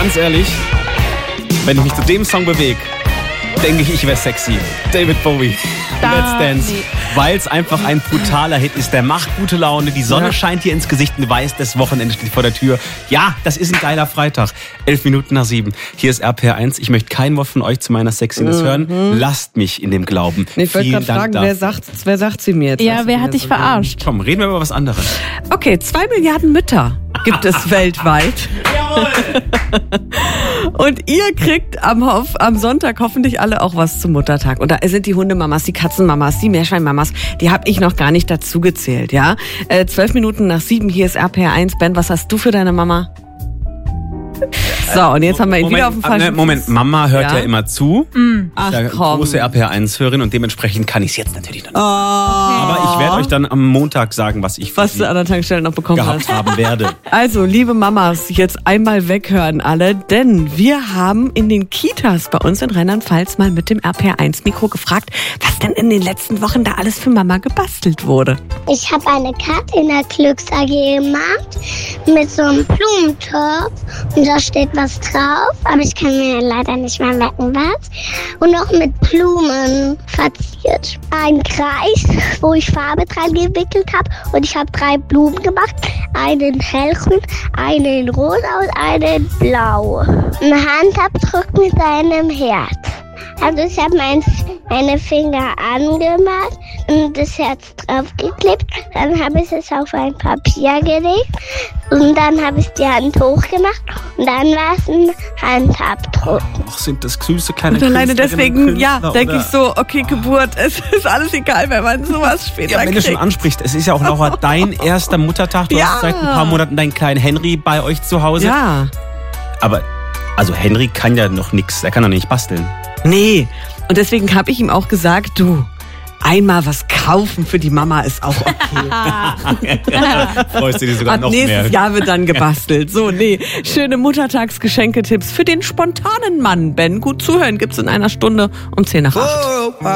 Ganz ehrlich, wenn ich mich zu dem Song bewege, denke ich wäre sexy. David Bowie, Let's Dance. Weil es einfach ein brutaler Hit ist. Der macht gute Laune, die Sonne scheint dir ins Gesicht und du weißt, das Wochenende steht vor der Tür. Ja, das ist ein geiler Freitag. 7:11. Hier ist RPR1. Ich möchte kein Wort von euch zu meiner Sexiness hören. Lasst mich in dem Glauben. Ich wollte gerade fragen, wer sagt sie mir jetzt? Ja, wer hat dich verarscht? Komm, reden wir über was anderes. Okay, 2 Milliarden Mütter gibt es weltweit. Und ihr kriegt am Sonntag hoffentlich alle auch was zum Muttertag. Und da sind die Hundemamas, die Katzenmamas, die Meerschweinmamas, die habe ich noch gar nicht dazu gezählt, ja. 7:12, hier ist RPR1. Ben, was hast du für deine Mama? So, und jetzt haben wir ihn wieder auf dem falschen Moment, Mama hört ja immer zu. Ach, ist ja komm. große RPR1-Hörerin und dementsprechend kann ich es jetzt natürlich noch nicht. Aber ich werde euch dann am Montag sagen, was ich Was du an der Tankstelle noch bekommen gehabt hast. haben werde. Also, liebe Mamas, jetzt einmal weghören alle, denn wir haben in den Kitas bei uns in Rheinland-Pfalz mal mit dem RPR1-Mikro gefragt, was denn in den letzten Wochen da alles für Mama gebastelt wurde. Ich habe eine Karte in der Glücks AG gemacht mit so einem Blumentopf und da steht was drauf, aber ich kann mir leider nicht mehr merken, was. Und auch mit Blumen verziert. Ein Kreis, wo ich Farbe dran gewickelt habe und ich habe 3 Blumen gemacht. Einen hellgrün, einen rosa und einen blau. Ein Handabdruck mit einem Herz. Also ich habe meine Finger angemacht und das Herz draufgeklebt. Dann habe ich es auf ein Papier gelegt und dann habe ich die Hand hochgemacht und dann war es ein Handabdruck. Ach, sind das süße kleine Und alleine Künstlerinnen deswegen, und ja, Künstler, denke oder? ich so, okay, Geburt, es ist alles egal, wenn man sowas später Ja, wenn du kriegt. schon ansprichst, es ist ja auch noch dein erster Muttertag. Du hast seit ein paar Monaten deinen kleinen Henry bei euch zu Hause. Ja. Aber, also Henry kann ja noch nichts, er kann doch nicht basteln. Nee. Und deswegen habe ich ihm auch gesagt, du, einmal was kaufen für die Mama ist auch okay. Freust du dich sogar Ab noch mehr. nächstes Jahr wird dann gebastelt. So, nee. Schöne Muttertagsgeschenketipps für den spontanen Mann. Ben, gut zuhören gibt's in einer Stunde um 7:50.